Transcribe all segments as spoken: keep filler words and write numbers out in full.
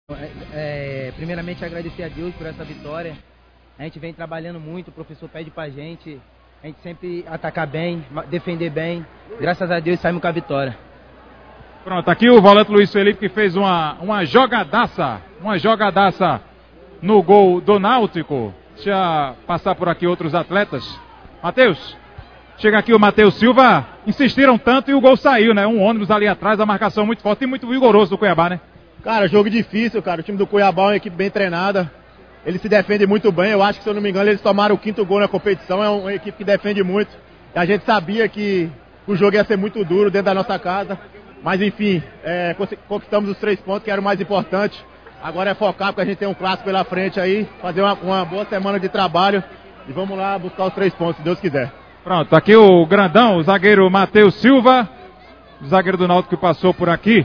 É, primeiramente agradecer a Deus por essa vitória. A gente vem trabalhando muito, o professor pede pra gente, a gente sempre atacar bem, defender bem. Graças a Deus saímos com a vitória. Pronto, aqui o volante Luiz Felipe que fez uma, uma jogadaça, uma jogadaça no gol do Náutico. Deixa eu passar por aqui outros atletas. Matheus, chega aqui o Matheus Silva, insistiram tanto e o gol saiu, né? Um ônibus ali atrás, a marcação muito forte e muito vigoroso do Cuiabá, né? Cara, jogo difícil, cara. O time do Cuiabá é uma equipe bem treinada. Ele se defende muito bem. Eu acho que, se eu não me engano, eles tomaram o quinto gol na competição. É uma equipe que defende muito. E a gente sabia que o jogo ia ser muito duro dentro da nossa casa. Mas, enfim, é, conquistamos os três pontos, que era o mais importante. Agora é focar, porque a gente tem um clássico pela frente aí. Fazer uma, uma boa semana de trabalho. E vamos lá buscar os três pontos, se Deus quiser. Pronto, aqui o grandão, o zagueiro Matheus Silva. O zagueiro do Náutico que passou por aqui.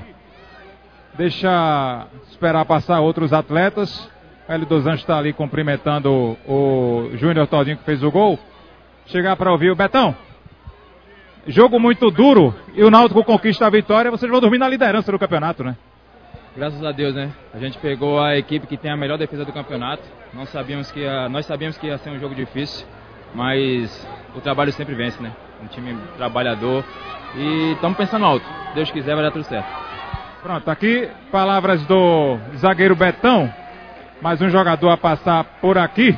Deixa esperar passar outros atletas. O Hélio dos Anjos está ali cumprimentando o, o Júnior Todinho que fez o gol. Chegar para ouvir o Betão. Jogo muito duro e o Náutico conquista a vitória. Vocês vão dormir na liderança do campeonato, né? Graças a Deus, né? A gente pegou a equipe que tem a melhor defesa do campeonato. Não sabíamos que ia, nós sabíamos que ia ser um jogo difícil, mas o trabalho sempre vence, né? Um time trabalhador e estamos pensando alto. Se Deus quiser, vai dar tudo certo. Pronto, aqui palavras do zagueiro Betão. Mais um jogador a passar por aqui.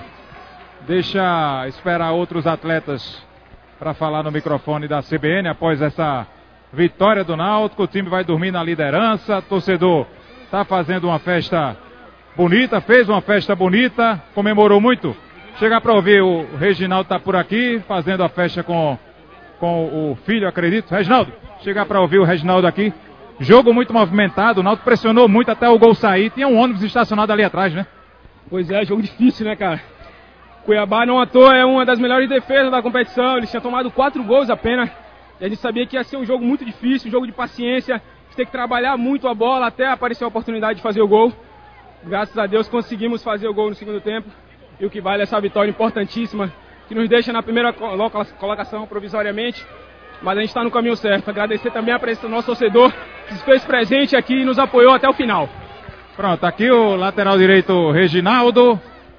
Deixa esperar outros atletas para falar no microfone da C B N após essa vitória do Náutico. O time vai dormir na liderança. O torcedor está fazendo uma festa bonita, fez uma festa bonita, comemorou muito. Chega para ouvir, o Reginaldo está por aqui, fazendo a festa com, com o filho, acredito. Reginaldo, chega para ouvir o Reginaldo aqui. Jogo muito movimentado, o Náutico pressionou muito até o gol sair. Tinha um ônibus estacionado ali atrás, né? Pois é, jogo difícil, né, cara? Cuiabá, não à toa, é uma das melhores defesas da competição. Eles tinham tomado quatro gols apenas. E a gente sabia que ia ser um jogo muito difícil, um jogo de paciência. A gente tem que trabalhar muito a bola até aparecer a oportunidade de fazer o gol. Graças a Deus conseguimos fazer o gol no segundo tempo. E o que vale é essa vitória importantíssima, que nos deixa na primeira colocação provisoriamente. Mas a gente está no caminho certo. Agradecer também a presença do nosso torcedor, que se fez presente aqui e nos apoiou até o final. Pronto, aqui o lateral direito Reginaldo.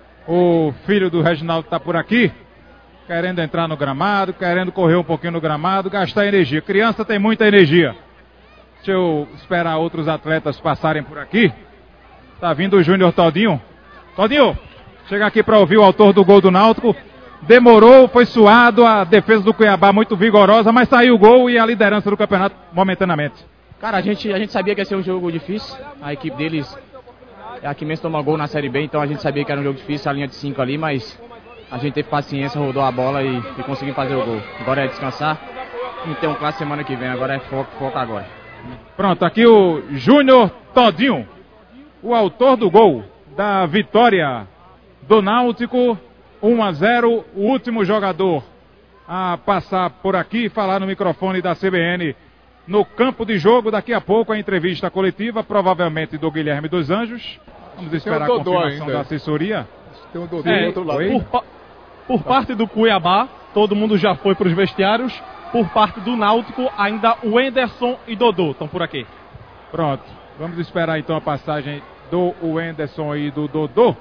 O filho do Reginaldo está por aqui, querendo entrar no gramado, querendo correr um pouquinho no gramado, gastar energia. Criança tem muita energia. Deixa eu esperar outros atletas passarem por aqui. Tá vindo o Júnior Todinho. Todinho, chega aqui para ouvir o autor do gol do Náutico. Demorou, foi suado, a defesa do Cuiabá muito vigorosa, mas saiu o gol e a liderança do campeonato momentaneamente. Cara, a gente, a gente sabia que ia ser um jogo difícil. A equipe deles é a que menos toma gol na Série B, então a gente sabia que era um jogo difícil, a linha de cinco ali, mas a gente teve paciência, rodou a bola e, e conseguiu fazer o gol. Agora é descansar e ter um clássico semana que vem, agora é foco, foco agora. Pronto, aqui o Júnior Todinho, o autor do gol da vitória do Náutico. um a zero, o último jogador a passar por aqui e falar no microfone da C B N no campo de jogo. Daqui a pouco a entrevista coletiva, provavelmente do Guilherme dos Anjos. Vamos esperar a confirmação da assessoria. Tem um Dodô é, do outro lado. Por, pa por parte do Cuiabá, todo mundo já foi para os vestiários. Por parte do Náutico, ainda o Enderson e Dodô estão por aqui. Pronto, vamos esperar então a passagem do Enderson e do Dodô.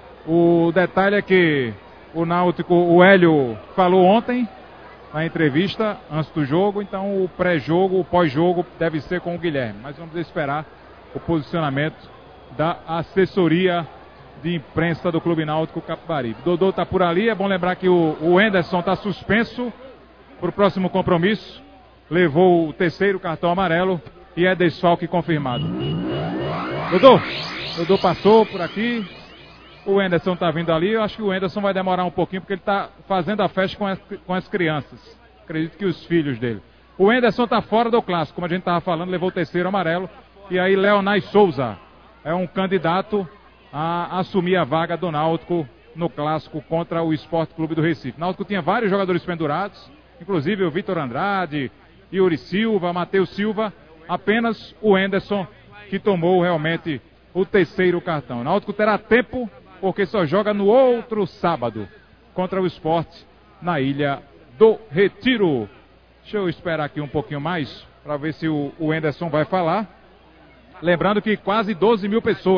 O detalhe é que o Náutico, o Hélio falou ontem na entrevista, antes do jogo, então o pré-jogo, o pós-jogo deve ser com o Guilherme. Mas vamos esperar o posicionamento da assessoria de imprensa do Clube Náutico Capibaribe. Dodô está por ali, é bom lembrar que o, o Enderson está suspenso para o próximo compromisso, levou o terceiro cartão amarelo e é desfalque confirmado. Dodô, Dodô passou por aqui. O Enderson está vindo ali, eu acho que o Enderson vai demorar um pouquinho, porque ele está fazendo a festa com as, com as crianças. Acredito que os filhos dele. O Enderson está fora do clássico, como a gente estava falando, levou o terceiro amarelo. E aí Leonai Souza é um candidato a assumir a vaga do Náutico no clássico contra o Sport Clube do Recife. O Náutico tinha vários jogadores pendurados, inclusive o Vitor Andrade, Yuri Silva, Matheus Silva. Apenas o Enderson que tomou realmente o terceiro cartão. O Náutico terá tempo, porque só joga no outro sábado contra o Sport na Ilha do Retiro. Deixa eu esperar aqui um pouquinho mais para ver se o, o Enderson vai falar. Lembrando que quase doze mil pessoas